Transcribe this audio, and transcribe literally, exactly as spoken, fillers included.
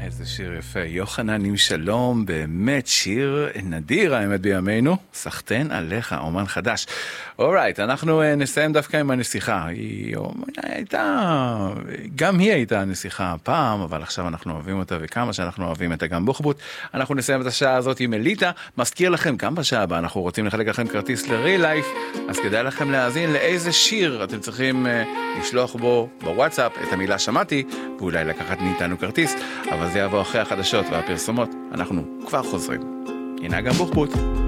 איזה שיר יפה, יוחנן עם שלום, באמת שיר נדיר האמת בימינו, סחטן עליך, אומן חדש. אורייט, אנחנו נסיים דווקא עם הנסיכה, היא הייתה, גם היא הייתה נסיכה פעם, אבל עכשיו אנחנו אוהבים אותה, וכמה שאנחנו אוהבים את אגם בוחבוט, אנחנו נסיים את השעה הזאת עם אליטה, מזכיר לכם, גם בשעה הבאה אנחנו רוצים לחלק לכם כרטיס ל-Real Life, אז כדאי לכם להאזין לאיזה שיר אתם צריכים uh, לשלוח בו בוואטסאפ את המילה שמעתי, ואולי לקחת מאיתנו כרטיס, אבל זה יבוא אחרי החדשות והפרסומות. אנחנו כבר חוזרים. הנה אגם בוחבוט.